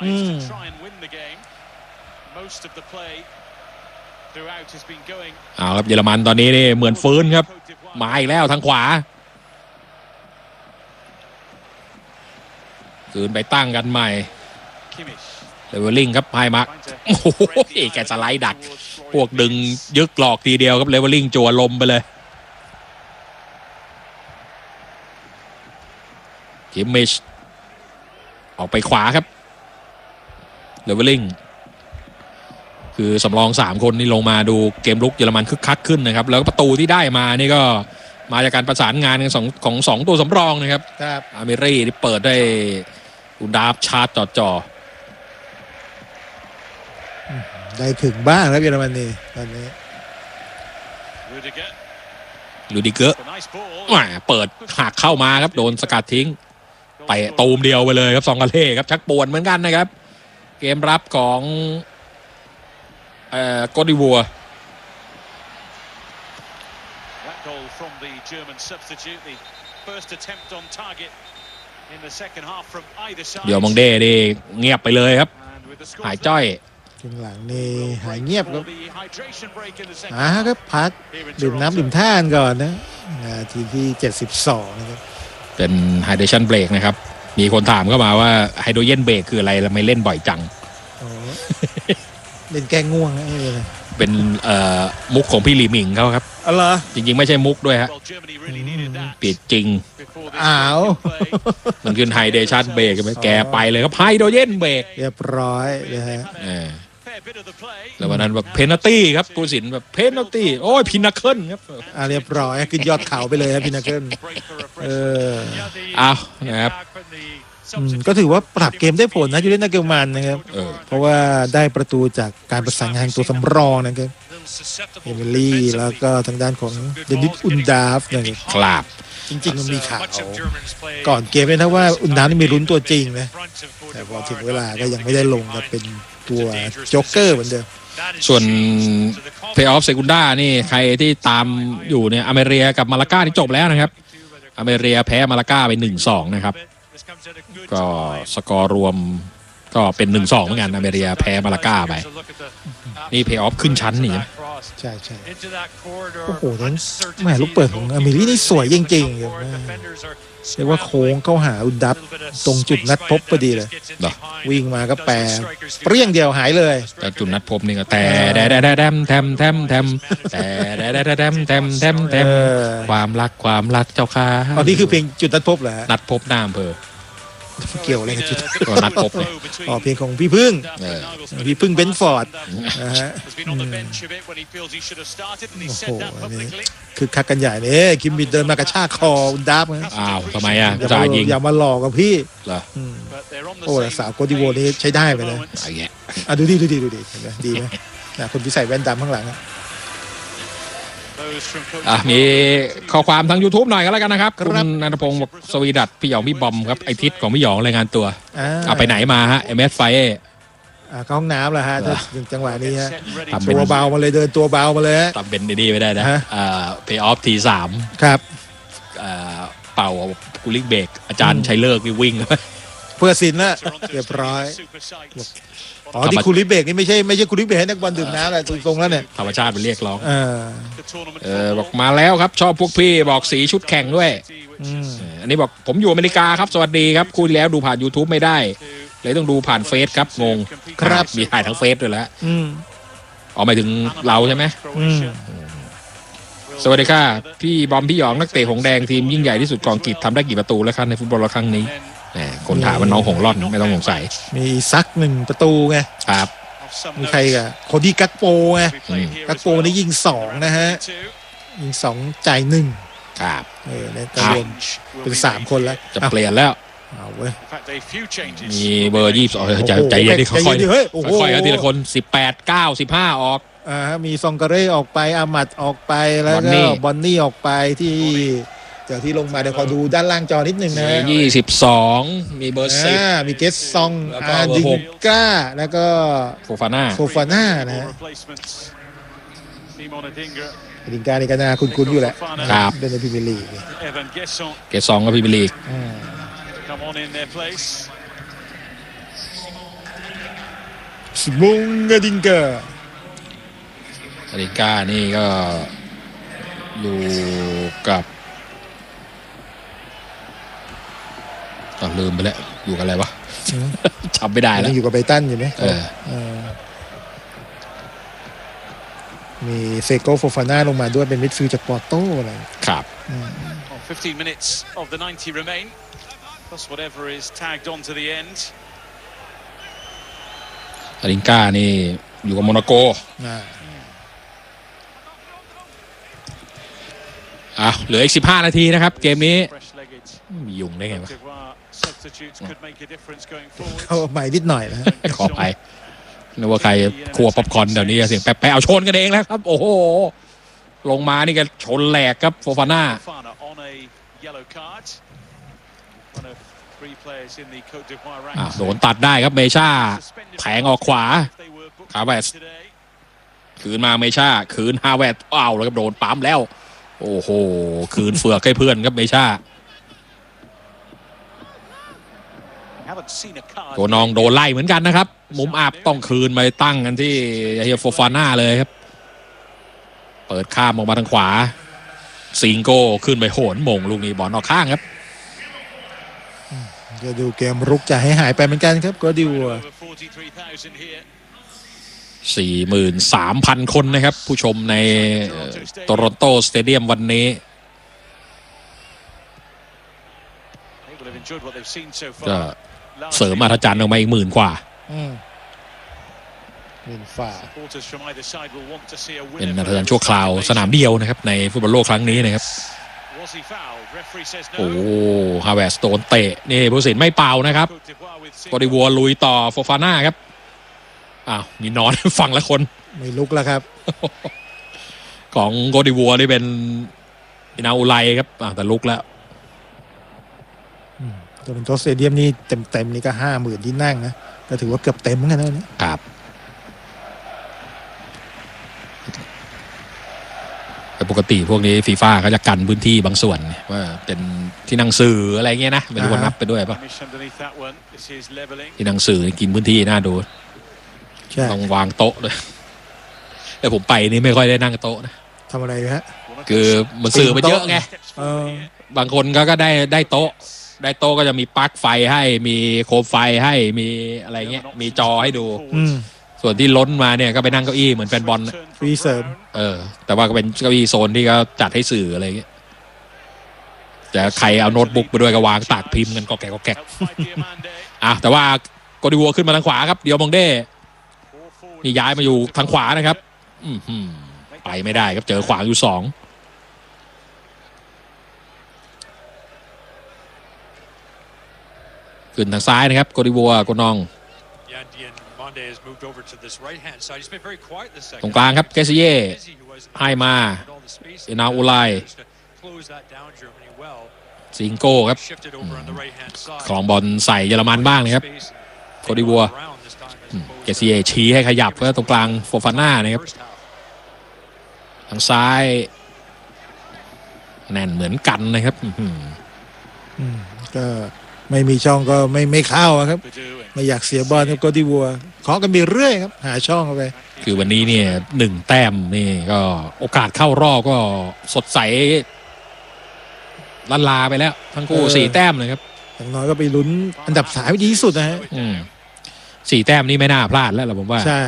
เอาครับเยอรมันตอนนี้นี่เหมือนฟื้นครับมาอีกแล้วทางขวาคืนไปตั้งกันใหม่เลเวลลิงครับไฮมาร์กโอ้โหแกสไลด์ดักพวกดึงยึกหลอกทีเดียวครับเลเวลลิงจั่วลมไปเลยคิมมิชออกไปขวาครับเลเวลลิงคือสำรองสามคนนี่ลงมาดูเกมลุกเยอรมันคึกคักขึ้นนะครับแล้วประตูที่ได้มานี่ก็มาจากการประสานงานของสองของสองตัวสำรองนะครับอามิรี่ที่เปิดได้อุนดาฟชาร์จจ่อได้ถึงบ้างแล้วเยอรมนีตอนนี้ลูดิเกอร์เปิดหักเข้ามาครับโดนสกัดทิ้งไปตูมเดียวไปเลยครับสองกะเล่ครับชักปวดเหมือนกันนะครับเกมรับของเอ่อโกดิวัวเดี๋ยวมองเด้นี่เงียบไปเลยครับหายจ้อยครึ่งหลังนี่หายเงียบครับอ่าครับพักดื่มน้ำดื่มท่านก่อนนะนาทีที่เจ็ดสิบสองนะครับเป็นไฮเดรชั่นเบรกนะครับมีคนถามเข้ามาว่าไฮโดรเจนเบรกคืออะไรเราไม่เล่นบ่อยจังเล่นแก้ง่วงอะไรเลยเป็นเอ่อมุกของพี่หลีหมิงเขาครับอ๋อเหรอจริงๆไม่ใช่มุกด้วยฮะปิดจริงอ้าวมันคือไฮเดรชั่นเบรกไหมแกไปเลยครับไฮโดรเจนเบรกเรียบร้อยนะฮะแล้ววันนั้นแบบเพนัลตี้ครับผู้สินแบบเพนัลตี้โอ้ยพินาเคิลครับอ่าเรียบร้อยขึ้นยอดเขาไปเลยครับพินาเคิลเออเอานะครับก็ถือว่าปรับเกมได้ผลนะยูเรนนาเกลมันนะครับเพราะว่าได้ประตูจากการประสานงานตัวสำรองนะครับเอมิลี่แล้วก็ทางด้านของเดนิสอุนดาฟนะครับจริงๆมันมีข่าวก่อนเกมเลยนะว่าอุนดาฟนี่มีลุ้นตัวจริงนะแต่พอถึงเวลาก็ยังไม่ได้ลงกับเป็นตัวโจ๊กเกอร์เหมือนเดิมส่วนเพลย์ออฟเซกุนดานี่ใครที่ตามอยู่เนี่ยอเมริกากับมาลาก้าที่จบแล้วนะครับอเมริกาแพ้มาลาก้าไป หนึ่งสอง นะครับก็สกอร์รวมก็เป็น หนึ่งสอง เหมือนกันอเมริกาแพ้มาลาก้าไปนี่เพย์ออฟขึ้นชั้นนี่ใช่ใช่โอ้โหนั้นแหมลูกเปิดของอเมริกานี่สวยจริงๆเลยเรียกว่าโค้งเข้าหาอุนดับตรงจุดนัดพบพอดีเลยวิ่งมาก็แปรเปรี้ยงเดียวหายเลยแต่จุดนัดพบนี่ก็แต่แดดแดดแดมแทมแทมแทมแต่แดดแดดแดมแทมแทมแทมความรักความรักเจ้าค่ะอ๋อนี่คือเพลงจุดนัดพบเหรอนัดพบหน้าอำเภอเกี่ยวอะไรกับจุดนัดพบเลยอ๋อเพลงของพี่พึ่งพี่พึ่งเบนฟอร์ดนะฮะโอ้โหนี่คือคักกันใหญ่เนี่ยคิมมิดเดินมากระชากคออุนดับอ้าวทำไมอ่ะจ่ายิงอย่ามาหลอกกับพี่เหรอโอ้สาวโกดิโวนี่ใช้ได้ไปเลยอ่ะดูดิดูดิดูดิดีไหมนะคนที่ใส่แว่นดำข้างหลังอ่ะมีข้อความทาง YouTube หน่อยก็แล้วกันนะครับคุณนันทพงศ์บอกสวีดัตพี่หยองพี่บอมครับไอทิศของพี่หยองรายงานตัวเอาไปไหนมาฮะ เอ็ม เอส ไฟเอเข้าห้องน้ำแล้วฮะจังหวะนี้ฮะตัวเบามาเลยเดินตัวเบามาเลยทำเป็นดีๆไม่ได้นะอ่าเพย์ออฟทีสามครับอ่าเป่ากูลิกเบรกอาจารย์ชัยเลิกวิ่งเพื่อสินนะเรียบร้อยอ๋อที่คูลิเบกนี่ไม่ใช่ไม่ใช่คูลิเบกให้นักบอลดื่มน้ำอะไรตรงๆแล้วเนี่ยธรรมชาติเป็นเรียกร้องเออบอกมาแล้วครับชอบพวกพี่บอกสีชุดแข่งด้วยอันนี้บอกผมอยู่อเมริกาครับสวัสดีครับคุยแล้วดูผ่าน YouTube ไม่ได้เลยต้องดูผ่านเฟซครับงงครับมีถ่ายทั้งเฟซด้วยแล้วอ๋อหมายถึงเราใช่ไหมสวัสดีค่ะพี่บอมพี่หยองนักเตะหงแดงทีมยิ่งใหญ่ที่สุดของอังกฤษทำได้กี่ประตูแล้วครับในฟุตบอลครั้งนี้คนถามว่าน้องหงล่อนไม่ต้องสงสัยมีซักหนึ่งประตูไงครับมีใครกับโคดี้กักโปไงกักโปนี่ยิงสองนะฮะยิงสองจ่ายหนึ่งครับเออในตะวันเป็นสามคนแล้วจะเปลี่ยนแล้วเอาเว้ยมีเบอร์ยี่สิบสองใจใจเย็นดิค่อยๆค่อยๆกันทีละคนสิบแปด เก้า สิบห้าออกอ่ามีซองกาเร่ออกไปอามัดออกไปแล้วก็บอนนี่ออกไปที่เดี๋ยวที่ลงมาเดี๋ยวขอดูด้านล่างจอนิดนึงนะยี่สิบสองมีเบอร์สิบมีเกสซองอาดิงก้าแล้วก็โฟฟาน่าโฟฟาน่านะดิงก้านี่ก็น่าคุ้นๆอยู่แหละครับเป็นในพรีเมียร์ลีกเกสซองก็พรีเมียร์ลีกสมุงกดิงก้าดิงก้านี่ก็อยู่กับลืมไปแล้วอยู่กับอะไรวะจำไม่ได้แล้วอยู่กับไบตันอยู่ไหมเออมีเซโกโฟฟาน่าลงมาด้วยเป็นมิดฟิลด์จากปอร์โตอะไรครับ fifteen minutes of the ninety remain plus whatever is tagged on to the end อาริงก้านี่อยู่กับโมนาโกอ่ะเหลืออีกสิบห้านาทีนะครับเกมนี้มียุงได้ไงวะเข้าใหม่นิดหน่อยนะขอไปนึกว่าใครครัวป๊อปคอร์นเดี๋ยวนี้เสียงแป๊ะๆเอาชนกันเองแล้วครับโอ้โหลงมานี่ก็ชนแหลกครับโฟฟาน่าโดนตัดได้ครับเมชาแผงออกขวาฮาเวสคืนมาเมชาคืนฮาเวสอ้าวแล้วก็โดนปั๊มแล้วโอ้โหคืนเฟือกให้เพื่อนครับเมชาตัวนองโดนไล่เหมือนกันนะครับมุมอับต้องคืนมาตั้งกันที่เฮียโฟฟาน่าเลยครับเปิดข้ามออกมาทางขวาซิงโก้ขึ้นไปโหนมงลูกนี้บอลออกข้างครับจะดูเกมรุกจะให้หายไปเหมือนกันครับก็ดิวสี่หมื่นสามพัน คนนะครับผู้ชมในโตรอนโตสเตเดียมวันนี้ก็เสริมอัธจันทร์ออกมาอีกหมื่นกว่าเป็นอัธจันทร์ชั่วคราวสนามเดียวนะครับในฟุตบอลโลกครั้งนี้นะครับโอ้ฮาเวสโดนเตะนี่ผู้ตัดสินไม่เป่านะครับโกดิวัวลุยต่อโฟฟาน่าครับอ้าวมีนอนฟังละคนไม่ลุกแล้วครับของโกดิวัวนี่เป็นอินาอุไลครับแต่ลุกแล้วโตรอนโตสเตเดียมนี่เต็มๆนี่ก็ห้าหมื่นที่นั่งนะก็ถือว่าเกือบเต็มเหมือนกันนะครับแต่ปกติพวกนี้ฟีฟ่าเขาจะกันพื้นที่บางส่วนว่าเป็นที่นั่งสื่ออะไรเงี้ยนะไม่รู้ว่านับไปด้วยป่ะที่นั่งสื่อกินพื้นที่น่าดูต้องวางโต๊ะเลยแต่ผมไปนี่ไม่ค่อยได้นั่งโต๊ะนะทำอะไรฮะคือมันสื่อไปเยอะไงบางคนก็ก็ได้ได้โต๊ะได้โต๊ะก็จะมีปลั๊กไฟให้มีโคมไฟให้มีอะไรเงี้ยมีจอให้ดูส่วนที่ล้นมาเนี่ยก็ไปนั่งเก้าอี้เหมือนแฟนบอลฟรีเสริมเออแต่ว่าก็เป็นเก้าอี้โซนที่เขาจัดให้สื่ออะไรเงี้ยแต่ใครเอาโน้ตบุ๊กไปด้วยก็วางตากพิมพ์กันก็แกะก็แกะอ่ะแต่ว่าโกดิวัวขึ้นมาทางขวาครับเดียวมองเด้นี่ย้ายมาอยู่ทางขวานะครับไปไม่ได้ครับเจอขวางอยู่สองขึ้นทางซ้ายนะครับโกดิวัวโกนองตรงกลางครับเกซิเย่ให้มาเอนาอุไลซิงโก้ครับของบอลใส่เยอรมันบ้างนะครับโกดิวัวเกซิเย่ชี้ให้ขยับก็ตรงกลางโฟฟาน่านะครับทางซ้ายแน่นเหมือนกันนะครับก็ไม่มีช่องก็ไม่ไม่เข้าครับไม่อยากเสียบอลครับก็ดิวัวขอกันไปเรื่อยครับหาช่องเข้าไปคือวันนี้เนี่ยหนึ่งแต้มนี่ก็โอกาสเข้ารอบก็สดใสลันลาไปแล้วทั้งคู่สี่แต้มเลยครับอย่างน้อยก็ไปลุ้นอันดับสามดีที่สุดนะฮะสี่แต้มนี่ไม่น่าพลาดแล้วล่ะผมว่าใช่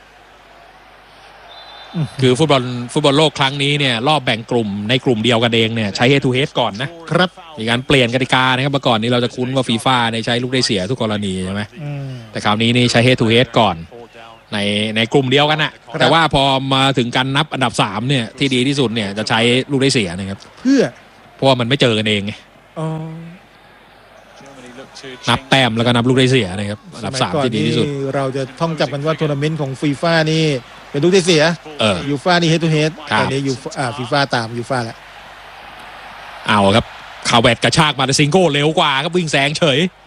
คือฟุตบอลฟุตบอลโลกครั้งนี้เนี่ยรอบแบ่งกลุ่มในกลุ่มเดียวกันเองเนี่ยใช้ head to head ก่อนนะครับมีการเปลี่ยนกติกานะครับเมื่อก่อนนี้เราจะคุ้นว่าฟีฟ่าในใช้ลูกได้เสียทุกกรณีใช่ไหมแต่คราวนี้นี่ใช้ head to head ก่อนในในกลุ่มเดียวกันนะแต่ว่าพอมาถึงการนับอันดับสามเนี่ยที่ดีที่สุดเนี่ยจะใช้ลูกได้เสียนะครับเพื่อเพราะว่ามันไม่เจอกันเองไงนับแต้มแล้วก็นับลูกได้เสียนะครับอันดับสามที่ดีที่สุดเราจะท่องจำกันว่าทัวร์นาเมนต์ของฟีฟ่านี่เป็นลูกได้เสียยูฟ่านี่เฮดทูเฮดตอนนี้ยูอ่าฟีฟ่าตามยูฟ่าแล้วเอาครับคาเวตกระชากมาแต่ซิงโก้เร็วกว่าครับวิ่งแซงเฉย